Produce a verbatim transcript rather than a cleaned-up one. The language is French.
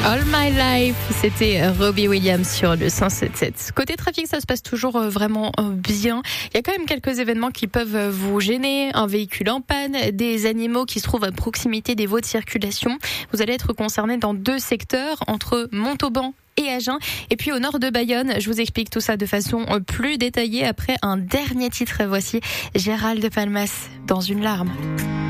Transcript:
All My Life, c'était Robbie Williams sur le cent sept sept. Côté trafic, ça se passe toujours vraiment bien. Il y a quand même quelques événements qui peuvent vous gêner. Un véhicule en panne, des animaux qui se trouvent à proximité des voies de circulation. Vous allez être concerné dans deux secteurs, entre Montauban et Agen. Et puis au nord de Bayonne, je vous explique tout ça de façon plus détaillée après un dernier titre. Voici Gérald de Palmas, Dans une larme.